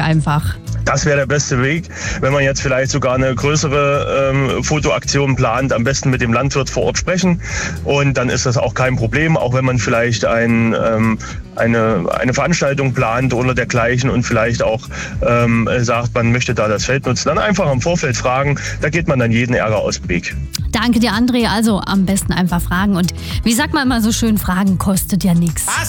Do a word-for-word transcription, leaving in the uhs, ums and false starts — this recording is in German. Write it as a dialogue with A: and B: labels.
A: einfach.
B: Das wäre der beste Weg, wenn man jetzt vielleicht sogar eine größere ähm, Fotoaktion plant, am besten mit dem Landwirt vor Ort sprechen und dann ist das auch kein Problem, auch wenn man vielleicht ein, ähm, eine, eine Veranstaltung plant oder dergleichen und vielleicht auch ähm, sagt, man möchte da das Feld nutzen, dann einfach im Vorfeld fragen, da geht man dann jeden Ärger aus dem Weg.
A: Danke dir, André. Also am besten einfach fragen und wie sagt man immer so schön, Fragen kostet ja nichts.